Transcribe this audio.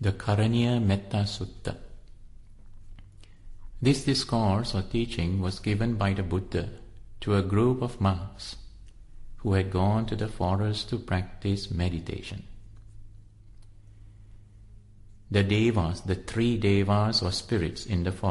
The Karaniya Metta Sutta. This discourse or teaching was given by the Buddha to a group of monks who had gone to the forest to practice meditation. The devas, the three devas or spirits in the forest,